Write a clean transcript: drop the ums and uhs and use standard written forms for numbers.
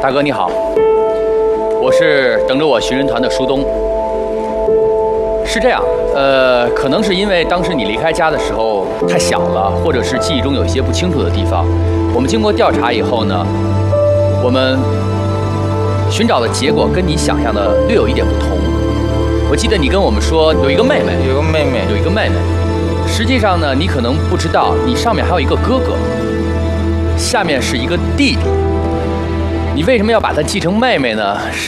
大哥你好，我是等着我寻人团的舒东。是这样，可能是因为当时你离开家的时候太小了，或者是记忆中有一些不清楚的地方。我们经过调查以后呢，我们寻找的结果跟你想象的略有一点不同。我记得你跟我们说有一个妹妹， 有个妹妹。 实际上呢，你可能不知道，你上面还有一个哥哥，下面是一个弟弟。你为什么要把她记成妹妹呢？